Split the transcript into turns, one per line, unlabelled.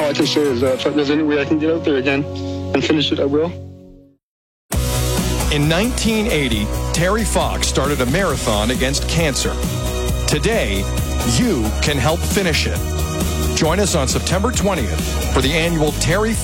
I can say is if there's any way I can get out there again and finish it, I will.
In 1980, Terry Fox started a marathon against cancer. Today, you can help finish it. Join us on September 20th for the annual Terry